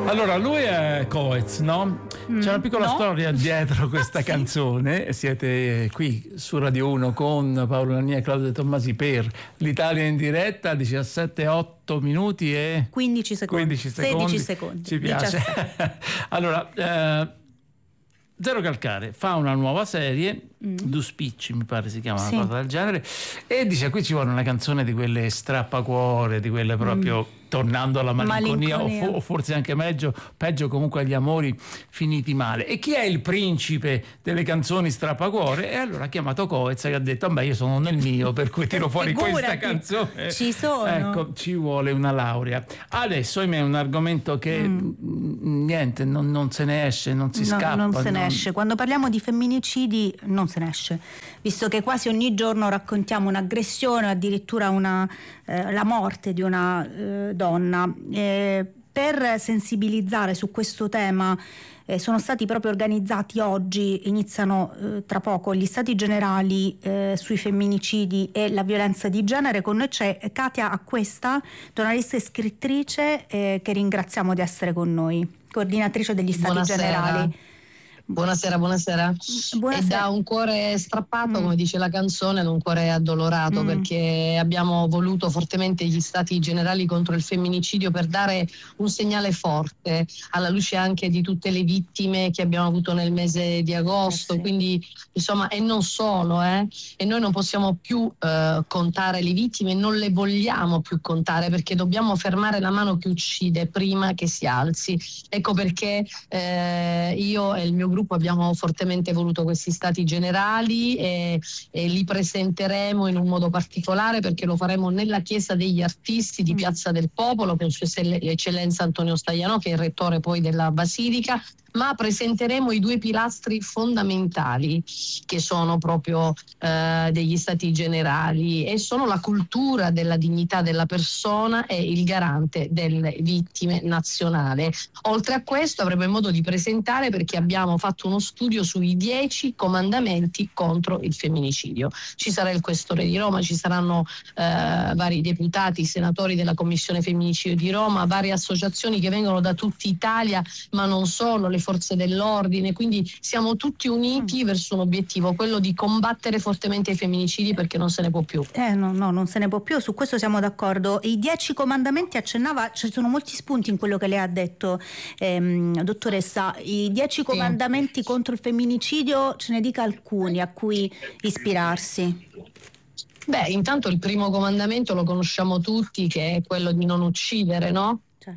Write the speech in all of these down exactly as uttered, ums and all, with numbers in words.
Allora, lui è Coez, no? C'è una piccola no. storia dietro questa Sì. canzone. Siete qui su Radio uno con Paolo Nania e Claudio De Tommasi per l'Italia in diretta, diciassette otto minuti e quindici secondi. quindici secondi. sedici secondi. Ci piace. Allora, eh, Zero Calcare fa una nuova serie, mm. Due Spicci mi pare si chiama, sì. Una cosa del genere, e dice qui ci vuole una canzone di quelle strappacuore, di quelle proprio mm. tornando alla malinconia, malinconia. O, fo- o forse anche meglio, peggio comunque agli amori finiti male. E chi è il principe delle canzoni strappacuore? E allora ha chiamato Coez che ha detto beh, io sono nel mio, per cui tiro fuori questa canzone. Ci sono. Ecco, ci vuole una laurea. Adesso è un argomento che mm. niente, non, non se ne esce, non si no, scappa. Non se ne non... esce. Quando parliamo di femminicidi non se ne esce, visto che quasi ogni giorno raccontiamo un'aggressione, addirittura una, eh, la morte di una eh, donna. Eh, per sensibilizzare su questo tema eh, sono stati proprio organizzati oggi, iniziano eh, tra poco gli stati generali eh, sui femminicidi e la violenza di genere. Con noi c'è Katia Acquesta, giornalista e scrittrice, eh, che ringraziamo di essere con noi, coordinatrice degli stati Buonasera. generali. Buonasera, buonasera. Buonasera. E da un cuore strappato, mm. come dice la canzone, ad un cuore addolorato, mm. perché abbiamo voluto fortemente gli stati generali contro il femminicidio per dare un segnale forte, alla luce anche di tutte le vittime che abbiamo avuto nel mese di agosto, eh sì. Quindi insomma, e non solo, eh? E noi non possiamo più eh, contare le vittime, non le vogliamo più contare, perché dobbiamo fermare la mano che uccide prima che si alzi. Ecco perché eh, io e il mio gruppo abbiamo fortemente voluto questi stati generali e, e li presenteremo in un modo particolare, perché lo faremo nella Chiesa degli Artisti di Piazza del Popolo con Sua Eccellenza Antonio Stagliano, che è il rettore poi della Basilica, ma presenteremo i due pilastri fondamentali che sono proprio eh, degli stati generali, e sono la cultura della dignità della persona e il garante delle vittime nazionale. Oltre a questo avremo modo di presentare, perché abbiamo fatto uno studio sui dieci comandamenti contro il femminicidio. Ci sarà il questore di Roma, ci saranno eh, vari deputati, senatori della Commissione Femminicidio di Roma, varie associazioni che vengono da tutta Italia, ma non solo, le forze dell'ordine, quindi siamo tutti uniti mm. verso un obiettivo, quello di combattere fortemente i femminicidi, perché non se ne può più. Eh no, no, non se ne può più, su questo siamo d'accordo. I dieci comandamenti accennava, ci sono molti spunti in quello che lei ha detto, ehm, dottoressa. I dieci sì. comandamenti contro il femminicidio, ce ne dica alcuni a cui ispirarsi. Beh, intanto il primo comandamento lo conosciamo tutti, che è quello di non uccidere, no? Certo.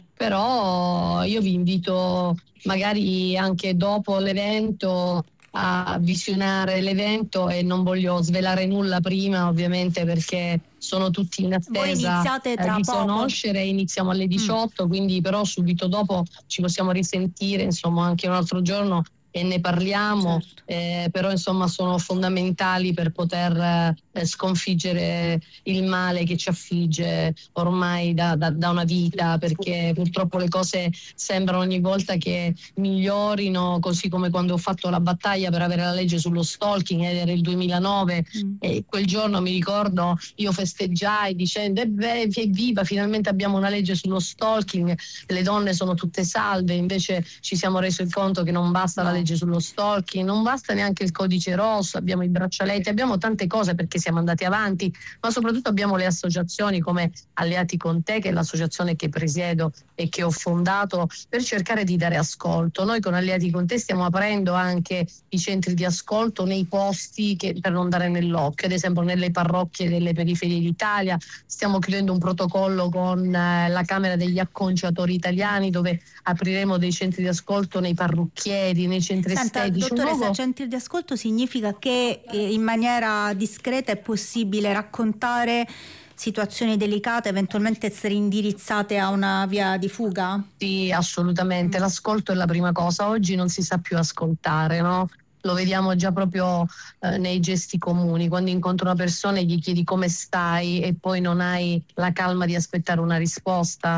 Però io vi invito magari anche dopo l'evento a visionare l'evento, e non voglio svelare nulla prima, ovviamente, perché sono tutti in attesa tra eh, di poco. conoscere. Iniziamo alle diciotto, mm. quindi però subito dopo ci possiamo risentire, insomma, anche un altro giorno e ne parliamo, certo. eh, però insomma sono fondamentali per poter eh, sconfiggere il male che ci affligge ormai da, da, da una vita, perché purtroppo le cose sembrano ogni volta che migliorino, così come quando ho fatto la battaglia per avere la legge sullo stalking, ed era il duemilanove, mm. e quel giorno mi ricordo io festeggiai dicendo evviva, finalmente abbiamo una legge sullo stalking, le donne sono tutte salve. Invece ci siamo resi conto che non basta no. la legge sullo stalking, non basta neanche il codice rosso, abbiamo i braccialetti, abbiamo tante cose perché siamo andati avanti, ma soprattutto abbiamo le associazioni come Alleati con Te, che è l'associazione che presiedo e che ho fondato per cercare di dare ascolto. Noi con Alleati con Te stiamo aprendo anche i centri di ascolto nei posti che, per non dare nell'occhio, ad esempio nelle parrocchie delle periferie d'Italia. Stiamo chiudendo un protocollo con eh, la Camera degli Acconciatori Italiani, dove apriremo dei centri di ascolto nei parrucchieri, nei centri Senta, estetici. dottoressa, nuovo... centri di ascolto significa che eh, in maniera discreta è possibile raccontare situazioni delicate, eventualmente essere indirizzate a una via di fuga? Sì, assolutamente. L'ascolto è la prima cosa. Oggi non si sa più ascoltare, no? Lo vediamo già proprio eh, nei gesti comuni, quando incontri una persona e gli chiedi come stai e poi non hai la calma di aspettare una risposta.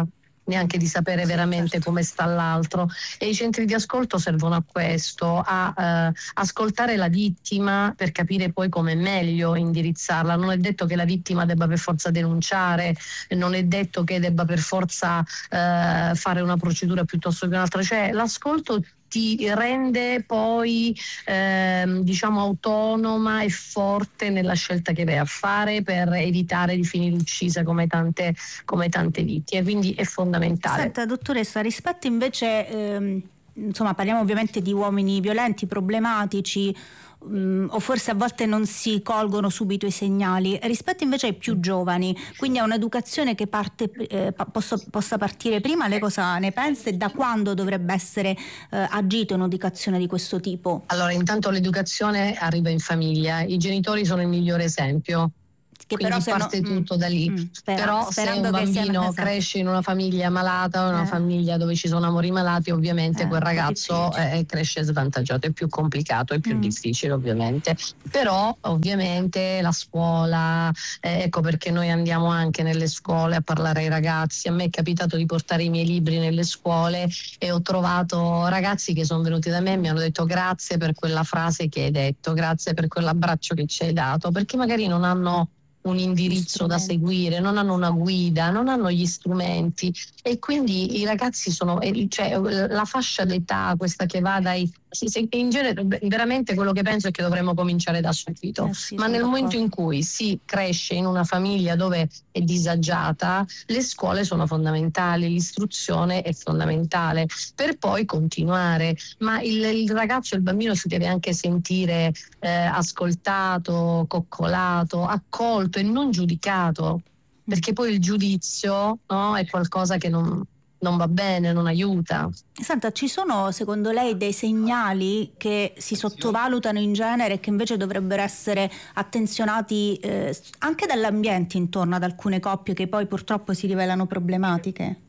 neanche di sapere veramente certo. come sta l'altro, e i centri di ascolto servono a questo, a eh, ascoltare la vittima per capire poi come meglio indirizzarla. Non è detto che la vittima debba per forza denunciare, non è detto che debba per forza eh, fare una procedura piuttosto che un'altra, cioè l'ascolto ti rende poi ehm, diciamo autonoma e forte nella scelta che vai a fare per evitare di finire uccisa come tante, come tante vittime, quindi è fondamentale. Senta dottoressa, rispetto invece ehm, insomma parliamo ovviamente di uomini violenti, problematici, um, o forse a volte non si colgono subito i segnali, rispetto invece ai più giovani, quindi a un'educazione che parte, eh, posso, possa partire prima, lei cosa ne pensa e da quando dovrebbe essere eh, agito un'educazione di questo tipo? Allora, intanto l'educazione arriva in famiglia, i genitori sono il migliore esempio. Che Quindi però parte no, tutto mm, da lì. Mm, spera, però se un bambino siano, cresce in una famiglia malata, in una eh. famiglia dove ci sono amori malati, ovviamente eh, quel ragazzo eh, cresce svantaggiato, è più complicato, è più mm. difficile ovviamente. Però ovviamente la scuola, eh, ecco perché noi andiamo anche nelle scuole a parlare ai ragazzi. A me è capitato di portare i miei libri nelle scuole e ho trovato ragazzi che sono venuti da me e mi hanno detto grazie per quella frase che hai detto, grazie per quell'abbraccio che ci hai dato, perché magari non hanno un indirizzo da seguire, non hanno una guida, non hanno gli strumenti, e quindi i ragazzi sono, cioè la fascia d'età questa che va dai, in genere veramente quello che penso è che dovremmo cominciare da subito, eh sì, ma nel d'accordo. momento in cui si cresce in una famiglia dove è disagiata, le scuole sono fondamentali, l'istruzione è fondamentale per poi continuare, ma il, il ragazzo, il bambino si deve anche sentire eh, ascoltato, coccolato, accolto e non giudicato, perché poi il giudizio, no, è qualcosa che non, non va bene, non aiuta. Senta, ci sono secondo lei dei segnali che si sottovalutano in genere e che invece dovrebbero essere attenzionati eh, anche dall'ambiente intorno ad alcune coppie che poi purtroppo si rivelano problematiche?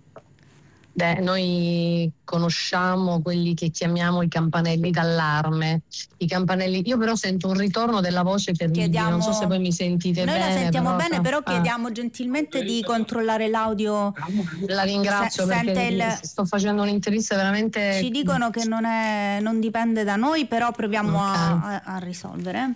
Beh, noi conosciamo quelli che chiamiamo i campanelli d'allarme. I campanelli. Io però sento un ritorno della voce terribile, chiediamo... non so se voi mi sentite noi bene. Noi la sentiamo però... bene, però chiediamo ah. gentilmente di controllare l'audio. La ringrazio Se, perché il... sto facendo un'intervista veramente... Ci dicono che non, è, non dipende da noi, però proviamo okay. a, a risolvere.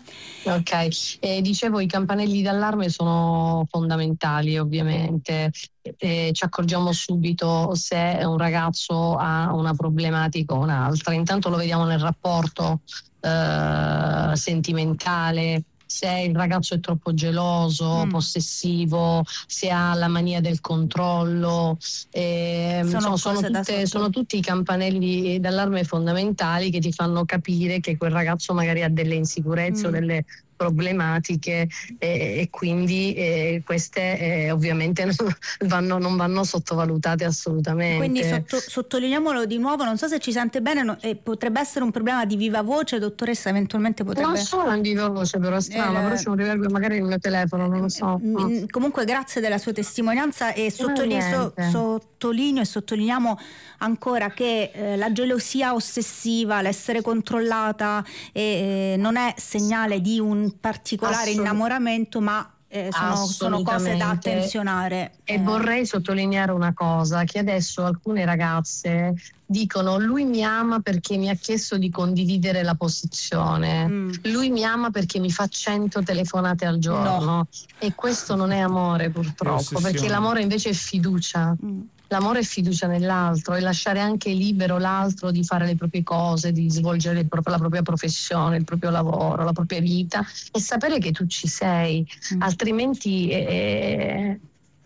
Ok, eh, dicevo i campanelli d'allarme sono fondamentali ovviamente. Eh, ci accorgiamo subito se un ragazzo ha una problematica o un'altra. Intanto lo vediamo nel rapporto eh, sentimentale, se il ragazzo è troppo geloso, mm. possessivo, se ha la mania del controllo. Eh, sono, insomma, sono, tutte, sono tutti i campanelli d'allarme fondamentali che ti fanno capire che quel ragazzo magari ha delle insicurezze mm. o delle problematiche eh, e quindi eh, queste eh, ovviamente non vanno, non vanno sottovalutate assolutamente. Quindi sotto, sottolineiamolo di nuovo, non so se ci sente bene, no, eh, potrebbe essere un problema di viva voce, dottoressa, eventualmente potrebbe... Non solo in viva voce, però strano, eh, però c'è un riverbo magari nel mio telefono, non lo so. Eh, mm. Comunque grazie della sua testimonianza e sottolineo, so, sottolineo e sottolineiamo ancora che eh, la gelosia ossessiva, l'essere controllata eh, non è segnale di un particolare Assolut- innamoramento, ma eh, sono, sono cose da attenzionare. E eh. vorrei sottolineare una cosa, che adesso alcune ragazze dicono lui mi ama perché mi ha chiesto di condividere la posizione, mm. lui mi ama perché mi fa cento telefonate al giorno, no. E questo non è amore purtroppo, perché l'amore invece è fiducia. Mm. L'amore è fiducia nell'altro e lasciare anche libero l'altro di fare le proprie cose, di svolgere il proprio, la propria professione, il proprio lavoro, la propria vita e sapere che tu ci sei, mm. altrimenti è...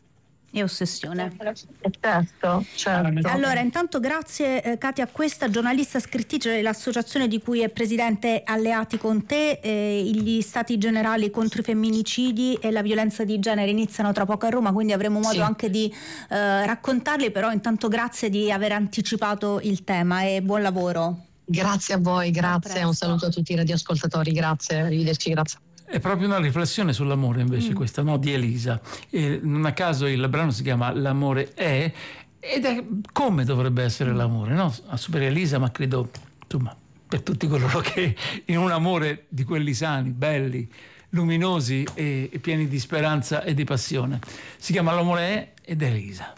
e ossessione. Certo, certo. Allora, intanto grazie eh, Katia Questa, giornalista scrittrice dell'associazione di cui è presidente Alleati con te. Eh, gli stati generali contro i femminicidi e la violenza di genere iniziano tra poco a Roma, quindi avremo modo sì. anche di eh, raccontarli, però intanto grazie di aver anticipato il tema e buon lavoro. Grazie a voi, grazie, un saluto a tutti i radioascoltatori, grazie, arrivederci, grazie. È proprio una riflessione sull'amore invece mm. questa, no? Di Elisa. E non a caso il brano si chiama L'amore è, ed è come dovrebbe essere l'amore, no? A Super Elisa, ma credo, insomma, per tutti coloro che in un amore di quelli sani, belli, luminosi e, e pieni di speranza e di passione. Si chiama L'amore è ed è Elisa.